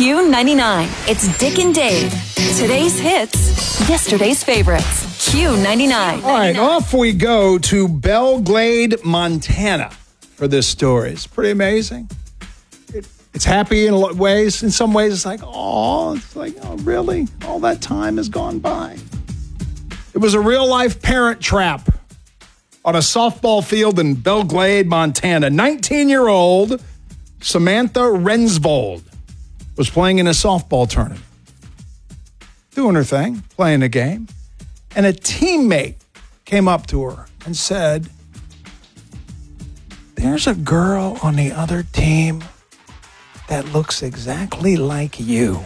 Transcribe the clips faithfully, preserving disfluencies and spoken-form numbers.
Q ninety-nine. It's Dick and Dave. Today's hits, yesterday's favorites. Q ninety-nine. All right, off we go to Belle Glade, Montana for this story. It's pretty amazing. It, it's happy in a lot of ways. In some ways, it's like, oh, it's like, oh, really? All that time has gone by. It was a real-life parent trap on a softball field in Belle Glade, Montana. nineteen-year-old Samantha Rensvold was playing in a softball tournament, doing her thing, playing a game, and a teammate came up to her and said, "There's a girl on the other team that looks exactly like you."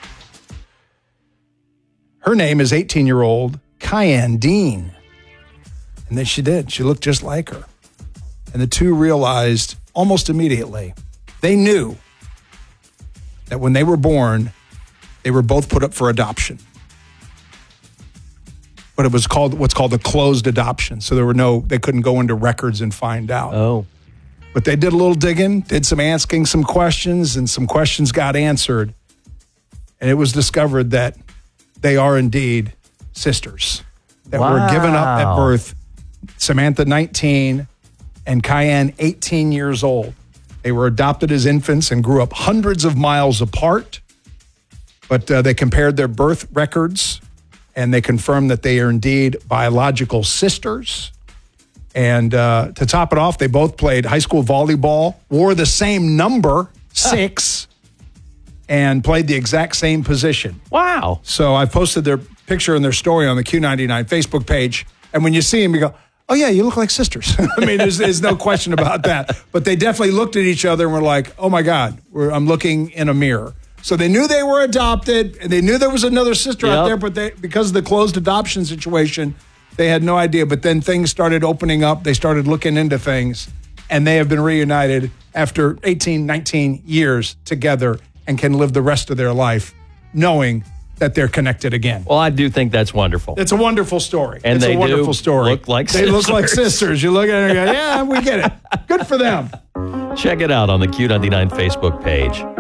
Her name is eighteen-year-old Kyan Dean. And then she did. She looked just like her. And the two realized almost immediately, they knew that when they were born, they were both put up for adoption. But it was called what's called a closed adoption. So there were no, they couldn't go into records and find out. Oh. But they did a little digging, did some asking some questions, and some questions got answered. And it was discovered that they are indeed sisters that Wow. were given up at birth. Samantha, nineteen, and Kyan, eighteen years old. They were adopted as infants and grew up hundreds of miles apart. But uh, they compared their birth records, and they confirmed that they are indeed biological sisters. And uh, to top it off, they both played high school volleyball, wore the same number, six, and played the exact same position. Wow. So I posted their picture and their story on the Q ninety-nine Facebook page. And when you see them, you go, oh, yeah, you look like sisters. I mean, there's, there's no question about that. But they definitely looked at each other and were like, oh, my God, we're, I'm looking in a mirror. So they knew they were adopted, and they knew there was another sister Yep. out there, but they, because of the closed adoption situation, they had no idea. But then things started opening up. They started looking into things, and they have been reunited after eighteen, nineteen years together and can live the rest of their life knowing that they're connected again. Well, I do think that's wonderful. It's a wonderful story. And it's they a wonderful do story. look like they look like sisters. sisters. You look at it and go, yeah, we get it. Good for them. Check it out on the Q ninety-nine Facebook page.